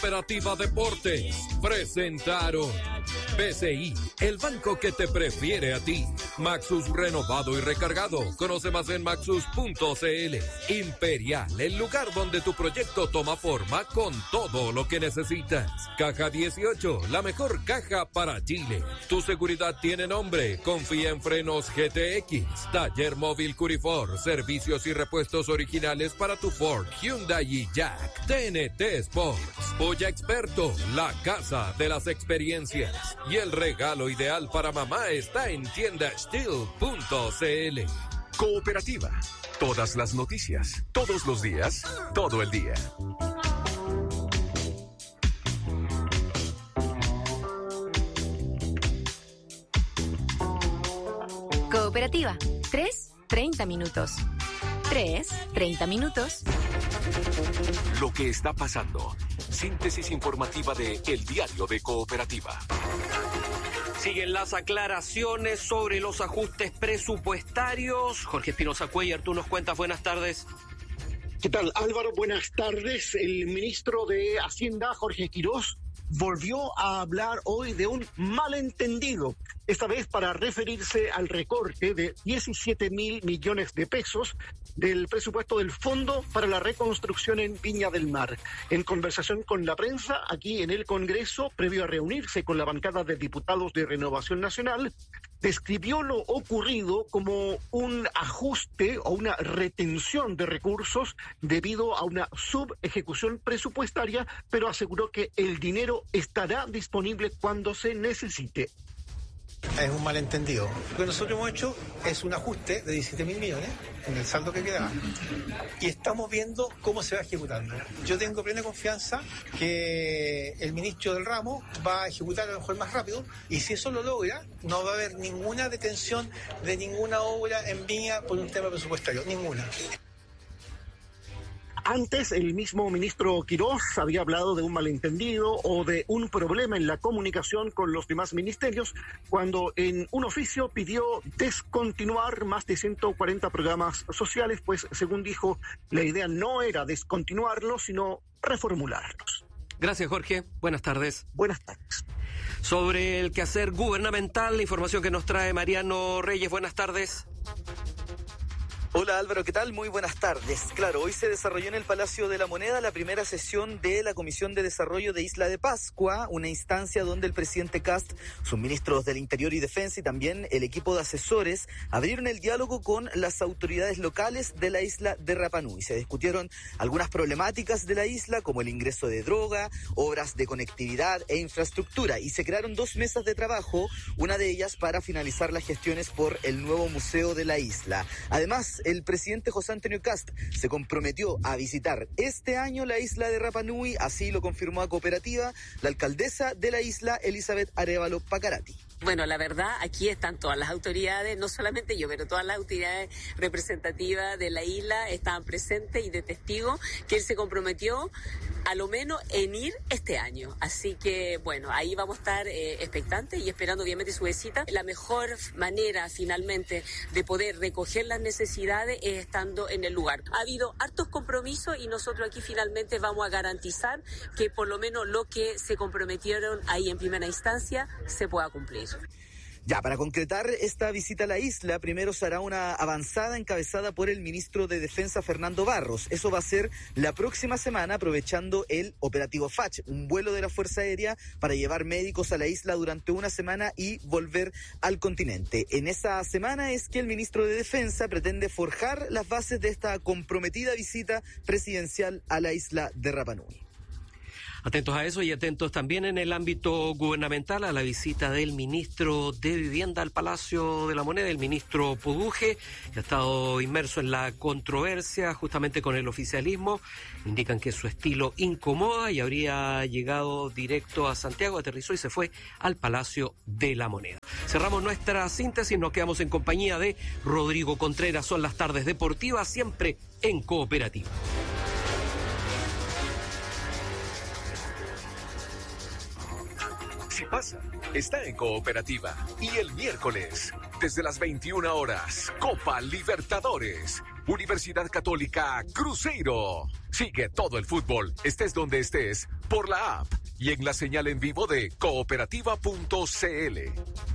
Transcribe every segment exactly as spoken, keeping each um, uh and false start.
Cooperativa Deportes presentaron B C I, el banco que te prefiere a ti. Maxus renovado y recargado. Conoce más en maxus punto c l. Imperial, el lugar donde tu proyecto toma forma con todo lo que necesitas. Caja dieciocho, la mejor caja para Chile. Tu seguridad tiene nombre. Confía en Frenos G T X. Taller Móvil Curifor. Servicios y repuestos originales para tu Ford, Hyundai y Jack. T N T Sports. Polla Experto, la casa de las experiencias. Y el regalo ideal para mamá está en tienda steel punto c l. Cooperativa. Todas las noticias, todos los días, todo el día. Cooperativa. Tres, treinta minutos. Tres, treinta minutos. Lo que está pasando. Síntesis informativa de El Diario de Cooperativa. Siguen las aclaraciones sobre los ajustes presupuestarios. Jorge Espinosa Cuellar, tú nos cuentas. Buenas tardes. ¿Qué tal, Álvaro? Buenas tardes. El ministro de Hacienda, Jorge Quirós, volvió a hablar hoy de un malentendido, esta vez para referirse al recorte de diecisiete mil millones de pesos del presupuesto del Fondo para la Reconstrucción en Viña del Mar. En conversación con la prensa, aquí en el Congreso, previo a reunirse con la bancada de diputados de Renovación Nacional, describió lo ocurrido como un ajuste o una retención de recursos debido a una subejecución presupuestaria, pero aseguró que el dinero estará disponible cuando se necesite. Es un malentendido. Lo que nosotros hemos hecho es un ajuste de diecisiete mil millones en el saldo que quedaba y estamos viendo cómo se va ejecutando. Yo tengo plena confianza que el ministro del ramo va a ejecutar a lo mejor más rápido y si eso lo logra, no va a haber ninguna detención de ninguna obra en Viña por un tema presupuestario, ninguna. Antes, el mismo ministro Quirós había hablado de un malentendido o de un problema en la comunicación con los demás ministerios cuando en un oficio pidió descontinuar más de ciento cuarenta programas sociales, pues según dijo, la idea no era descontinuarlos, sino reformularlos. Gracias, Jorge. Buenas tardes. Buenas tardes. Sobre el quehacer gubernamental, la información que nos trae Mariano Reyes. Buenas tardes. Hola Álvaro, ¿qué tal? Muy buenas tardes. Claro, hoy se desarrolló en el Palacio de la Moneda la primera sesión de la Comisión de Desarrollo de Isla de Pascua, una instancia donde el presidente Kast, sus ministros del Interior y Defensa y también el equipo de asesores abrieron el diálogo con las autoridades locales de la isla de Rapa Nui. Se discutieron algunas problemáticas de la isla como el ingreso de droga, obras de conectividad e infraestructura y se crearon dos mesas de trabajo, una de ellas para finalizar las gestiones por el nuevo museo de la isla. Además, el presidente José Antonio Kast se comprometió a visitar este año la isla de Rapa Nui, así lo confirmó a Cooperativa la alcaldesa de la isla, Elizabeth Arévalo Pacarati. Bueno, la verdad, aquí están todas las autoridades, no solamente yo, pero todas las autoridades representativas de la isla estaban presentes y de testigo que él se comprometió a lo menos en ir este año. Así que, bueno, ahí vamos a estar eh, expectantes y esperando obviamente su visita. La mejor manera, finalmente, de poder recoger las necesidades es estando en el lugar. Ha habido hartos compromisos y nosotros aquí finalmente vamos a garantizar que por lo menos lo que se comprometieron ahí en primera instancia se pueda cumplir. Ya, para concretar esta visita a la isla, primero se hará una avanzada encabezada por el ministro de Defensa, Fernando Barros. Eso va a ser la próxima semana, aprovechando el operativo F A C H, un vuelo de la Fuerza Aérea para llevar médicos a la isla durante una semana y volver al continente. En esa semana es que el ministro de Defensa pretende forjar las bases de esta comprometida visita presidencial a la isla de Rapa Nui. Atentos a eso y atentos también en el ámbito gubernamental a la visita del ministro de Vivienda al Palacio de la Moneda, el ministro Poduje, que ha estado inmerso en la controversia justamente con el oficialismo. Indican que su estilo incomoda y habría llegado directo a Santiago, aterrizó y se fue al Palacio de la Moneda. Cerramos nuestra síntesis, nos quedamos en compañía de Rodrigo Contreras. Son las tardes deportivas, siempre en Cooperativa. Si pasa, está en Cooperativa. Y el miércoles, desde las veintiuna horas, Copa Libertadores, Universidad Católica Cruzeiro. Sigue todo el fútbol, estés donde estés, por la app y en la señal en vivo de cooperativa punto c l.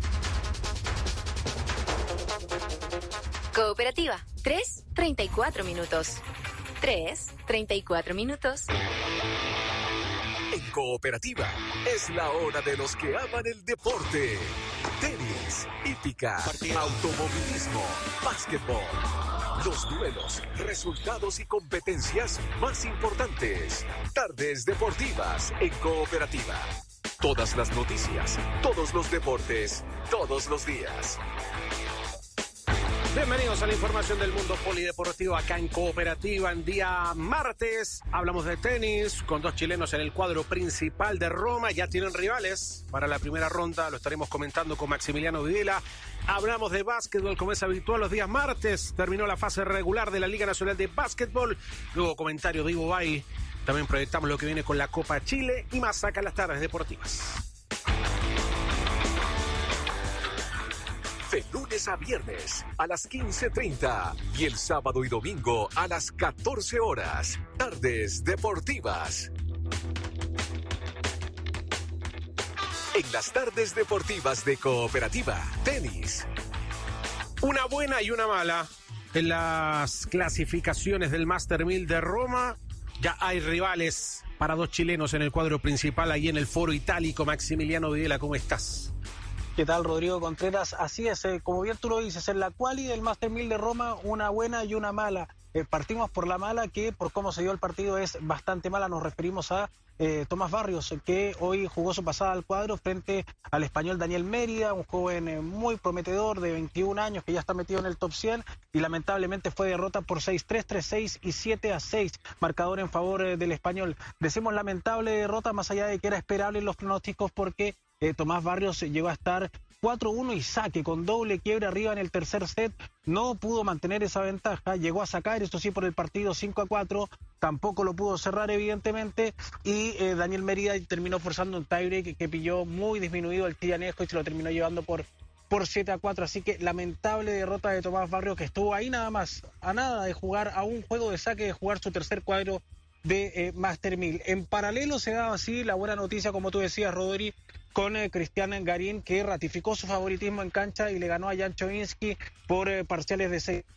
Cooperativa, tres, treinta y cuatro minutos. tres, treinta y cuatro minutos. En Cooperativa es la hora de los que aman el deporte. Tenis, hípica, automovilismo, básquetbol. Los duelos, resultados y competencias más importantes. Tardes deportivas en Cooperativa. Todas las noticias, todos los deportes, todos los días. Bienvenidos a la información del mundo polideportivo acá en Cooperativa. En día martes hablamos de tenis con dos chilenos en el cuadro principal de Roma. Ya tienen rivales para la primera ronda, lo estaremos comentando con Maximiliano Videla. Hablamos de básquetbol como es habitual los días martes. Terminó la fase regular de la Liga Nacional de Básquetbol. Luego comentario de Ivo Bay. También proyectamos lo que viene con la Copa Chile y más acá en las tardes deportivas. De lunes a viernes a las quince treinta y el sábado y domingo a las catorce horas. Tardes deportivas. En las tardes deportivas de Cooperativa, tenis. Una buena y una mala. En las clasificaciones del Master mil de Roma ya hay rivales para dos chilenos en el cuadro principal ahí en el Foro Itálico. Maximiliano Videla, ¿cómo estás? ¿Qué tal, Rodrigo Contreras? Así es, eh, como bien tú lo dices, en la quali del Master mil de Roma, una buena y una mala. Eh, partimos por la mala, que por cómo se dio el partido es bastante mala. Nos referimos a eh, Tomás Barrios, que hoy jugó su pasada al cuadro frente al español Daniel Mérida, un joven eh, muy prometedor de veintiún años que ya está metido en el top cien y lamentablemente fue derrota por seis tres, tres seis y siete a seis, marcador en favor eh, del español. Decimos lamentable derrota más allá de que era esperable en los pronósticos porque eh, Tomás Barrios llegó a estar cuatro uno y saque con doble quiebre arriba en el tercer set, no pudo mantener esa ventaja, llegó a sacar, esto sí, por el partido cinco a cuatro, tampoco lo pudo cerrar evidentemente, y eh, Daniel Mérida terminó forzando un tiebreak que, que pilló muy disminuido el tianesco y se lo terminó llevando por, por siete a cuatro, así que lamentable derrota de Tomás Barrios, que estuvo ahí nada más, a nada de jugar a un juego de saque, de jugar su tercer cuadro de eh, Master mil. En paralelo se daba así la buena noticia, como tú decías, Rodri, con eh, Cristian Garín, que ratificó su favoritismo en cancha y le ganó a Jan Chovinsky por eh, parciales de seis.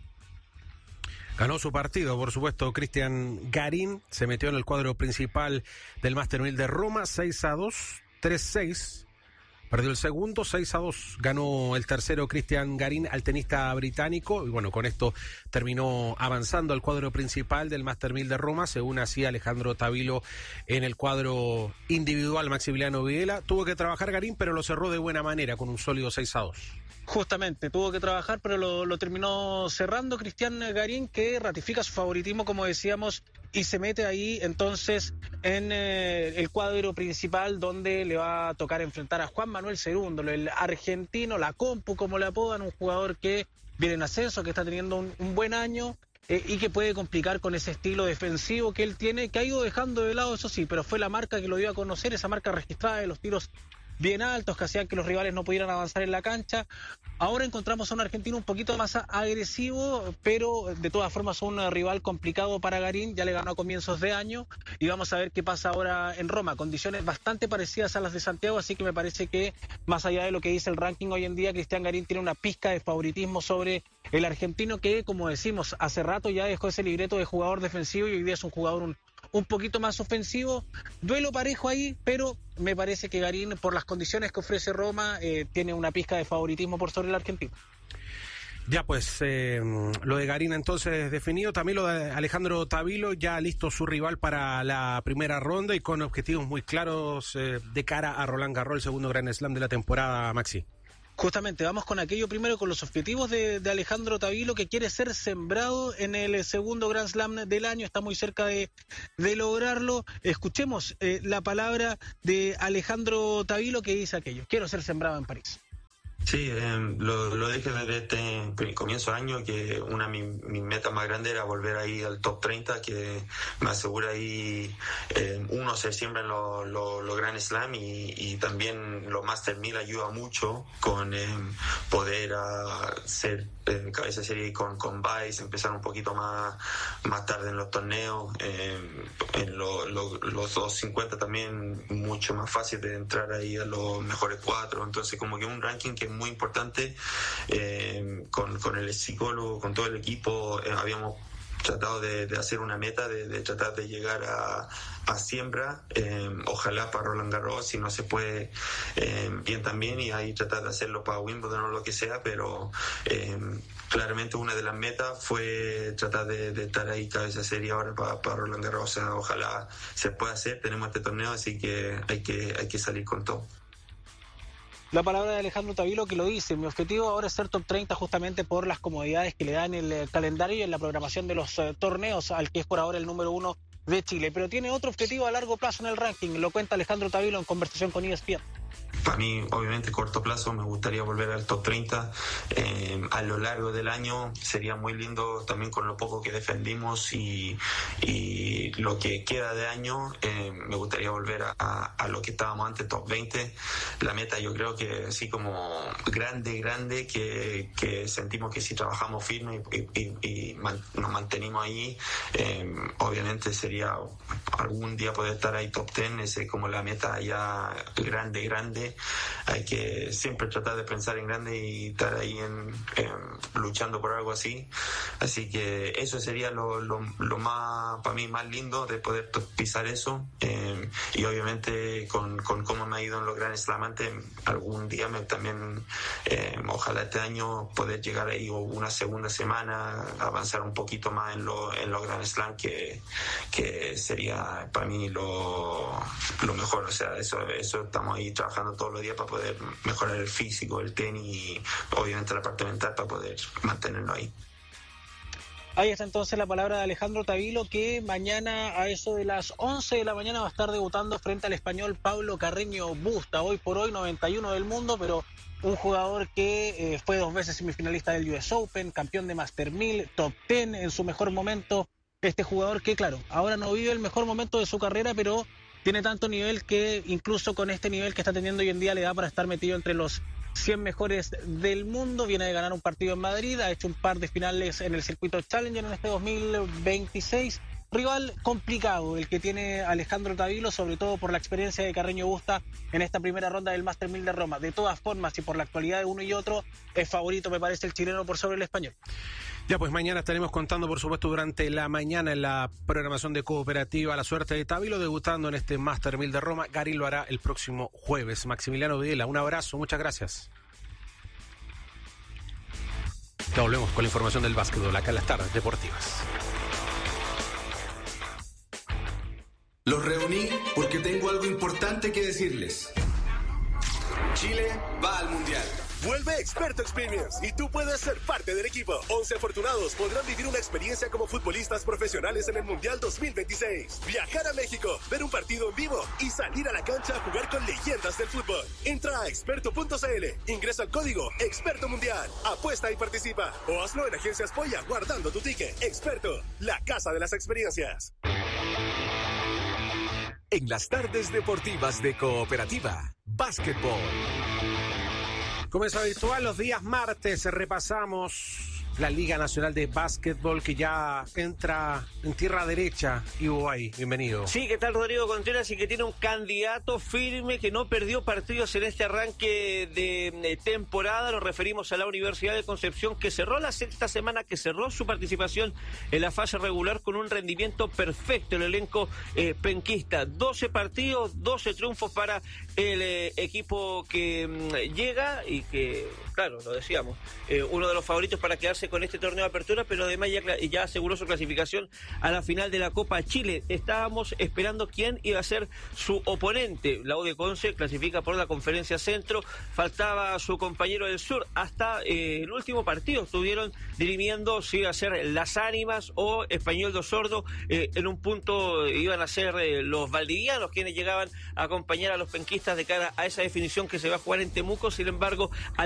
Ganó su partido, por supuesto, Cristian Garín, se metió en el cuadro principal del Master mil de Roma, seis a dos, tres seis. Perdió el segundo, seis a dos. Ganó el tercero Cristian Garín al tenista británico. Y bueno, con esto terminó avanzando al cuadro principal del Master mil de Roma. Se une así Alejandro Tavilo en el cuadro individual. Maximiliano Videla tuvo que trabajar Garín, pero lo cerró de buena manera con un sólido seis a dos. Justamente, tuvo que trabajar, pero lo, lo terminó cerrando Cristian Garín, que ratifica su favoritismo, como decíamos, y se mete ahí entonces en eh, el cuadro principal, donde le va a tocar enfrentar a Juan Manuel Cerúndolo, el argentino, la compu como le apodan, un jugador que viene en ascenso, que está teniendo un, un buen año eh, y que puede complicar con ese estilo defensivo que él tiene, que ha ido dejando de lado, eso sí, pero fue la marca que lo dio a conocer, esa marca registrada de los tiros bien altos que hacían que los rivales no pudieran avanzar en la cancha. Ahora encontramos a un argentino un poquito más agresivo, pero de todas formas un rival complicado para Garín, ya le ganó a comienzos de año y vamos a ver qué pasa ahora en Roma. Condiciones bastante parecidas a las de Santiago, así que me parece que más allá de lo que dice el ranking hoy en día, Cristian Garín tiene una pizca de favoritismo sobre el argentino que, como decimos, hace rato ya dejó ese libreto de jugador defensivo y hoy día es un jugador un un poquito más ofensivo. Duelo parejo ahí, pero me parece que Garín, por las condiciones que ofrece Roma, eh, tiene una pizca de favoritismo por sobre el argentino. Ya pues, eh, lo de Garín entonces definido, también lo de Alejandro Tavilo, ya listo su rival para la primera ronda y con objetivos muy claros eh, de cara a Roland Garros, el segundo Grand Slam de la temporada, Maxi. Justamente, vamos con aquello primero, con los objetivos de, de Alejandro Tavilo, que quiere ser sembrado en el segundo Grand Slam del año, está muy cerca de, de lograrlo. Escuchemos eh, la palabra de Alejandro Tavilo, que dice aquello: quiero ser sembrado en París. Sí, eh, lo, lo dije desde este comienzo de año, que una de mis mi metas más grandes era volver ahí al top treinta, que me asegura ahí, eh, uno, ser siempre en los lo, lo Grand Slam, y, y también los Master mil ayuda mucho con eh, poder uh, ser eh, cabeza de serie con, con Vice, empezar un poquito más, más tarde en los torneos, eh, en lo, lo, los doscientos cincuenta también mucho más fácil de entrar ahí a los mejores cuatro, entonces como que un ranking que muy importante. Eh, con, con el psicólogo, con todo el equipo, eh, habíamos tratado de, de hacer una meta, de, de tratar de llegar a, a siembra, eh, ojalá para Roland Garros, si no se puede, eh, bien también, y ahí tratar de hacerlo para Wimbledon o lo que sea, pero eh, claramente una de las metas fue tratar de, de estar ahí cabeza de serie ahora para, para Roland Garros, o sea, ojalá se pueda hacer, tenemos este torneo, así que hay que, hay que salir con todo. La palabra de Alejandro Tavilo, que lo dice: mi objetivo ahora es ser top treinta, justamente por las comodidades que le dan el eh, calendario y en la programación de los eh, torneos, al que es por ahora el número uno de Chile. Pero tiene otro objetivo a largo plazo en el ranking, lo cuenta Alejandro Tavilo en conversación con E S P N. Para mí, obviamente, corto plazo, me gustaría volver al top treinta. Eh, a lo largo del año sería muy lindo también con lo poco que defendimos y, y lo que queda de año. Eh, me gustaría volver a, a, a lo que estábamos antes, top veinte. La meta, yo creo que así como grande, grande, que, que sentimos que si trabajamos firme y, y, y man, nos mantenimos ahí, eh, obviamente sería algún día poder estar ahí top diez. Ese es como la meta ya grande, grande. Hay que siempre tratar de pensar en grande y estar ahí en, en, luchando por algo así. Así que eso sería lo, lo, lo más, para mí, más lindo, de poder pisar eso. Eh, y obviamente con, con cómo me ha ido en los Grand Slam antes, algún día me, también, eh, ojalá este año poder llegar ahí o una segunda semana, avanzar un poquito más en, lo, en los Grand Slam, que, que sería para mí lo, lo mejor. O sea, eso, eso estamos ahí trabajando todos los días para poder mejorar el físico, el tenis y obviamente la parte mental para poder mantenerlo ahí. Ahí está entonces la palabra de Alejandro Tavilo, que mañana a eso de las once de la mañana va a estar debutando frente al español Pablo Carreño Busta, hoy por hoy noventa y uno del mundo, pero un jugador que eh, fue dos veces semifinalista del U S Open, campeón de Master mil, top diez en su mejor momento. Este jugador que, claro, ahora no vive el mejor momento de su carrera, pero tiene tanto nivel que incluso con este nivel que está teniendo hoy en día le da para estar metido entre los cien mejores del mundo. Viene de ganar un partido en Madrid, ha hecho un par de finales en el circuito Challenger en este dos mil veintiséis. Rival complicado el que tiene Alejandro Tavilo, sobre todo por la experiencia de Carreño Busta en esta primera ronda del Master mil de Roma. De todas formas, y por la actualidad de uno y otro, es favorito, me parece, el chileno por sobre el español. Ya, pues mañana estaremos contando, por supuesto, durante la mañana en la programación de Cooperativa la suerte de Tavilo debutando en este Master mil de Roma. Garín lo hará el próximo jueves. Maximiliano Videla, un abrazo, muchas gracias. Ya volvemos con la información del básquetbol acá en las tardes deportivas. Los reuní porque tengo algo importante que decirles. Chile va al Mundial. Vuelve Experto Experience y tú puedes ser parte del equipo. once afortunados podrán vivir una experiencia como futbolistas profesionales en el Mundial dos mil veintiséis. Viajar a México, ver un partido en vivo y salir a la cancha a jugar con leyendas del fútbol. Entra a experto punto c l, ingresa el código Experto Mundial, apuesta y participa. O hazlo en Agencias Polla guardando tu ticket. Experto, la casa de las experiencias. En las tardes deportivas de Cooperativa, básquetbol. Como es habitual, los días martes repasamos la Liga Nacional de Básquetbol, que ya entra en tierra derecha. Ivo Bay, bienvenido. Sí, ¿qué tal, Rodrigo Contreras? Y que tiene un candidato firme que no perdió partidos en este arranque de temporada. Nos referimos a la Universidad de Concepción, que cerró la sexta semana, que cerró su participación en la fase regular con un rendimiento perfecto. El elenco eh, penquista, doce partidos, doce triunfos para el eh, equipo que mm, llega y que, claro, lo decíamos, eh, uno de los favoritos para quedarse con este torneo de apertura, pero además ya, ya aseguró su clasificación a la final de la Copa Chile. Estábamos esperando quién iba a ser su oponente. La U de Conce clasifica por la Conferencia Centro, faltaba su compañero del Sur. Hasta eh, el último partido estuvieron dirimiendo si iba a ser Las Ánimas o Español de Osorno. Eh, en un punto iban a ser eh, los valdivianos quienes llegaban a acompañar a los penquistas de cara a esa definición que se va a jugar en Temuco. Sin embargo, al